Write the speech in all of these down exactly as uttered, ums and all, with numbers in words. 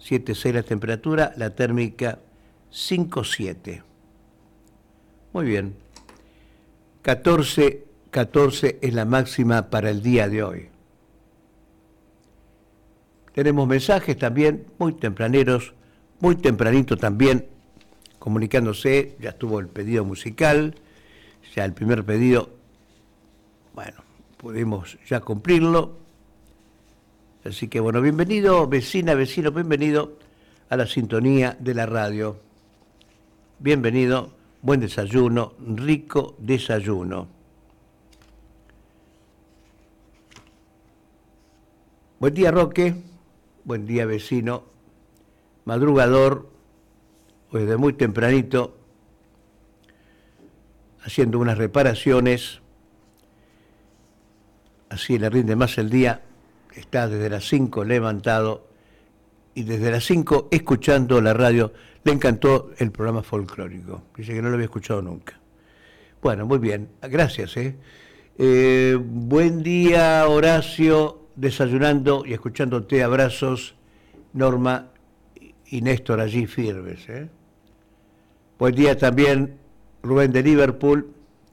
siete seis la temperatura, la térmica cinco siete. Muy bien. catorce, catorce es la máxima para el día de hoy. Tenemos mensajes también muy tempraneros, muy tempranito también, comunicándose. Ya estuvo el pedido musical, ya el primer pedido, bueno, pudimos ya cumplirlo. Así que bueno, bienvenido, vecina, vecino, bienvenido a la sintonía de la radio. Bienvenido, buen desayuno, rico desayuno. Buen día, Roque. Buen día, vecino. Madrugador, hoy de muy tempranito, haciendo unas reparaciones. Así le rinde más el día. Está desde las cinco levantado y desde las cinco escuchando la radio. Le encantó el programa folclórico. Dice que no lo había escuchado nunca. Bueno, muy bien. Gracias. ¿eh? Eh, buen día, Horacio. Desayunando y escuchándote. Abrazos, Norma y Néstor allí firmes. ¿eh? Buen día también, Rubén de Liverpool.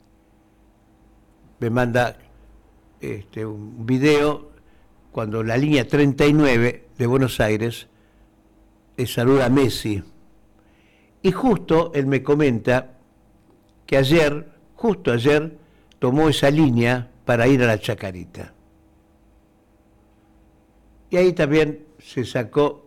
Me manda este, un video cuando la línea treinta y nueve de Buenos Aires le saluda a Messi. Y justo él me comenta que ayer, justo ayer, tomó esa línea para ir a la Chacarita. Y ahí también se sacó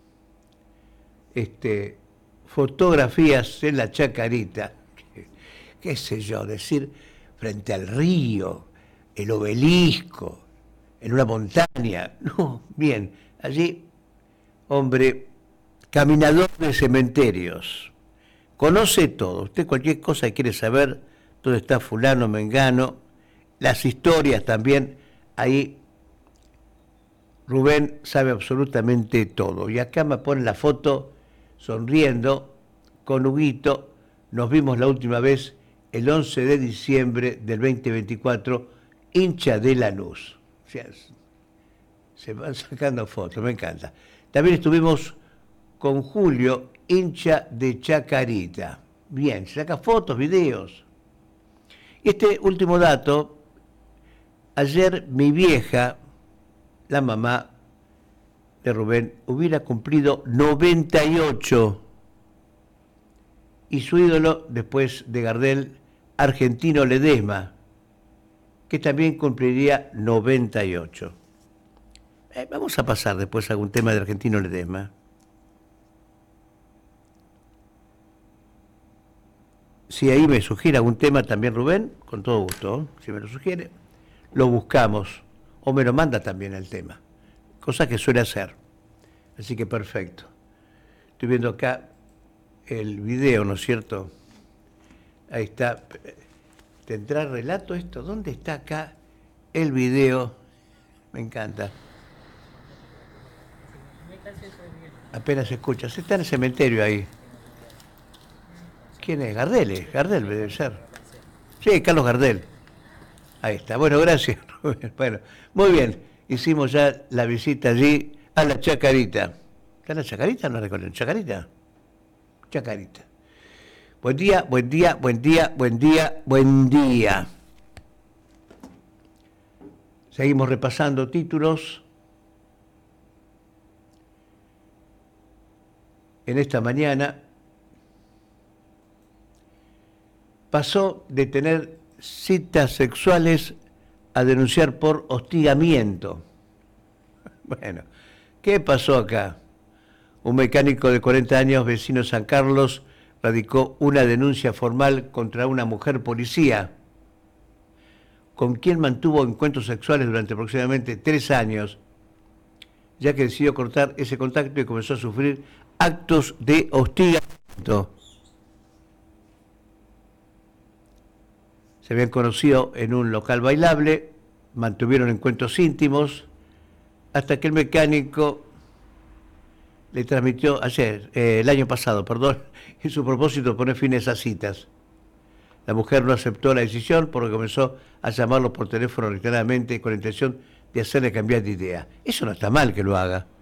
este, fotografías en la Chacarita, qué, qué sé yo, decir, frente al río, el obelisco, en una montaña. No, bien, allí, hombre, caminador de cementerios, conoce todo. Usted cualquier cosa que quiere saber, dónde está fulano, mengano, las historias también, ahí Rubén sabe absolutamente todo. Y acá me pone la foto sonriendo con Huguito. Nos vimos la última vez el once de diciembre del veinte veinticuatro, hincha de Lanús. O sea, se van sacando fotos, me encanta. También estuvimos con Julio, hincha de Chacarita. Bien, se saca fotos, videos. Y este último dato, ayer mi vieja, la mamá de Rubén, hubiera cumplido noventa y ocho. Y su ídolo, después de Gardel, Argentino Ledesma, que también cumpliría noventa y ocho. Eh, vamos a pasar después a algún tema de Argentino Ledesma. Si ahí me sugiere algún tema también Rubén, con todo gusto, si me lo sugiere, lo buscamos. O me lo manda también el tema, cosa que suele hacer. Así que perfecto. Estoy viendo acá el video, ¿no es cierto? Ahí está. ¿Tendrá relato esto? ¿Dónde está acá el video? Me encanta. Apenas se escucha. Se está en el cementerio ahí. ¿Quién es? Gardel, Gardel debe ser. Sí, Carlos Gardel. Ahí está. Bueno, gracias. Bueno, muy bien. Hicimos ya la visita allí a la Chacarita. ¿Está en la Chacarita? No recuerdo. ¿Chacarita? Chacarita. Buen día, buen día, buen día, buen día, buen día. Seguimos repasando títulos. En esta mañana pasó de tener citas sexuales a denunciar por hostigamiento. Bueno, ¿qué pasó acá? Un mecánico de cuarenta años, vecino de San Carlos, radicó una denuncia formal contra una mujer policía, con quien mantuvo encuentros sexuales durante aproximadamente tres años, ya que decidió cortar ese contacto y comenzó a sufrir actos de hostigamiento. Se habían conocido en un local bailable, mantuvieron encuentros íntimos, hasta que el mecánico le transmitió ayer, eh, el año pasado, perdón, en su propósito poner fin a esas citas. La mujer no aceptó la decisión porque comenzó a llamarlo por teléfono reiteradamente con la intención de hacerle cambiar de idea. Eso no está mal que lo haga.